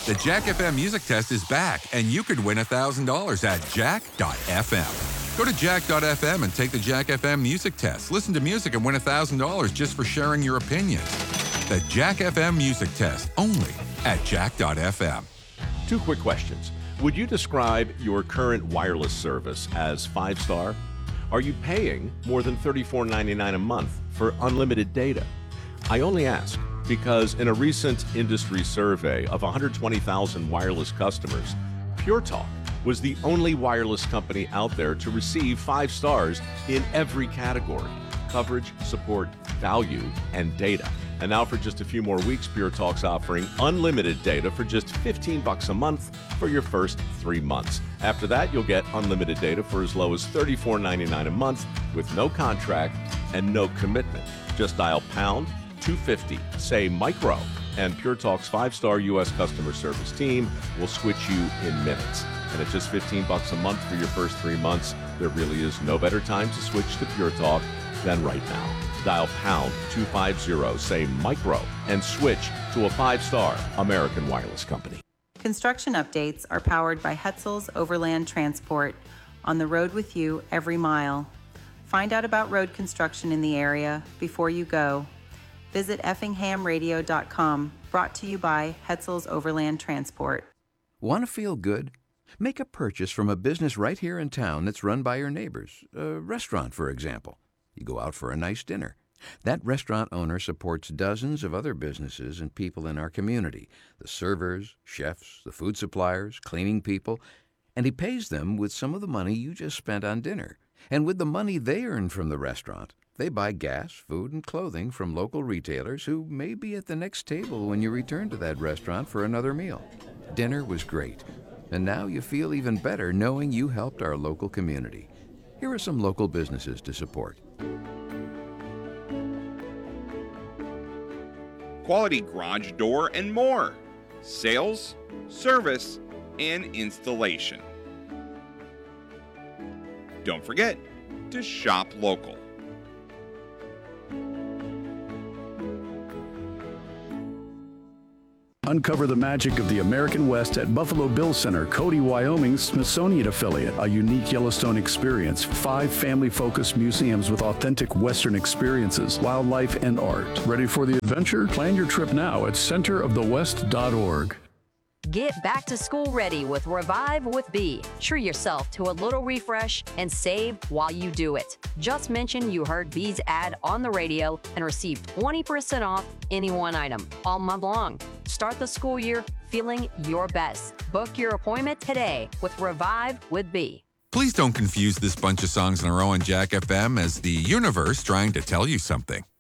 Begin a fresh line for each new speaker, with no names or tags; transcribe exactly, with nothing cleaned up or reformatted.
The Jack F M Music Test is back, and you could win one thousand dollars at jack dot f m. Go to jack dot f m and take the Jack F M Music Test. Listen to music and win one thousand dollars just for sharing your opinions. The Jack F M Music Test, only at jack dot f m.
Two quick questions. Would you describe your current wireless service as five-star? Are you paying more than thirty-four ninety-nine a month for unlimited data? I only ask because in a recent industry survey of one hundred twenty thousand wireless customers, Pure Talk was the only wireless company out there to receive five stars in every category: coverage, support, value, and data. And now for just a few more weeks, Pure Talk's offering unlimited data for just fifteen bucks a month for your first three months. After that, you'll get unlimited data for as low as thirty-four ninety-nine a month with no contract and no commitment. Just dial pound two fifty, say micro, and Pure Talk's five-star U S customer service team will switch you in minutes. And at just fifteen bucks a month for your first three months, there really is no better time to switch to Pure Talk than right now. Dial pound two fifty, say micro, and switch to a five-star American wireless company.
Construction updates are powered by Hetzel's Overland Transport, on the road with you every mile. Find out about road construction in the area before you go. Visit effingham radio dot com, brought to you by Hetzel's Overland Transport.
Want to feel good? Make a purchase from a business right here in town that's run by your neighbors. A restaurant, for example. You go out for a nice dinner. That restaurant owner supports dozens of other businesses and people in our community. The servers, chefs, the food suppliers, cleaning people. And he pays them with some of the money you just spent on dinner. And with the money they earn from the restaurant, they buy gas, food, and clothing from local retailers who may be at the next table when you return to that restaurant for another meal. Dinner was great. And now you feel even better knowing you helped our local community. Here are some local businesses to support.
Quality garage door and more. Sales, service, and installation. Don't forget to shop local.
Uncover the magic of the American West at Buffalo Bill Center, Cody, Wyoming's Smithsonian affiliate. A unique Yellowstone experience. Five family-focused museums with authentic Western experiences, wildlife, and art. Ready for the adventure? Plan your trip now at center of the west dot org.
Get back to school ready with Revive with B. Treat yourself to a little refresh and save while you do it. Just mention you heard B's ad on the radio and receive twenty percent off any one item all month long. Start the school year feeling your best. Book your appointment today with Revive with B.
Please don't confuse this bunch of songs in a row on Jack F M as the universe trying to tell you something.